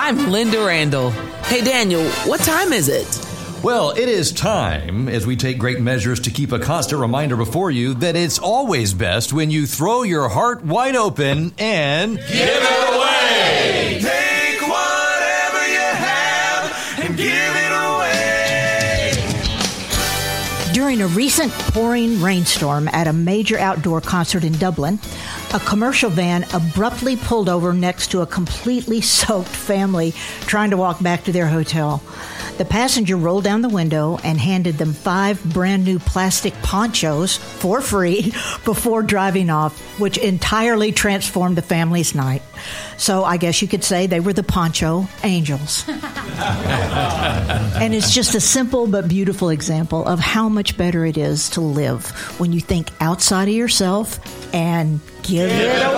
I'm Linda Randall. Hey, Daniel, what time is it? Well, it is time, as we take great measures to keep a constant reminder before you that it's always best when you throw your heart wide open and give it away. Take whatever you have and give it away. During a recent pouring rainstorm at a major outdoor concert in Dublin, a commercial van abruptly pulled over next to a completely soaked family trying to walk back to their hotel. The passenger rolled down the window and handed them 5 brand new plastic ponchos for free before driving off, which entirely transformed the family's night. So I guess you could say they were the Poncho Angels. And it's just a simple but beautiful example of how much better it is to live when you think outside of yourself and give it away.